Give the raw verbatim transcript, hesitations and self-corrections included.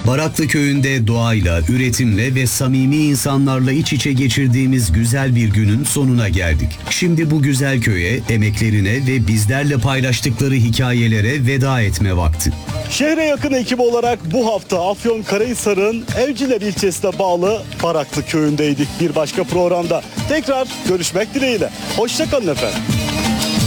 Baraklı Köyü'nde doğayla, üretimle ve samimi insanlarla iç içe geçirdiğimiz güzel bir günün sonuna geldik. Şimdi bu güzel köye, emeklerine ve bizlerle paylaştıkları hikayelere veda etme vakti. Şehre yakın ekip olarak bu hafta Afyonkarahisar'ın Evciler ilçesine bağlı Baraklı Köyü'ndeydik. Bir başka programda tekrar görüşmek dileğiyle. Hoşça kalın efendim.